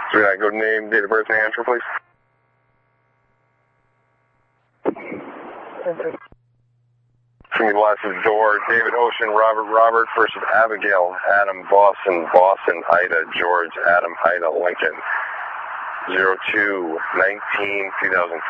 So yeah, go name, date of birth, and answer, please. From the last is door, David Ocean, Robert versus Abigail, Adam Boston, Ida, George, Adam, Ida, Lincoln. 02-19-2004.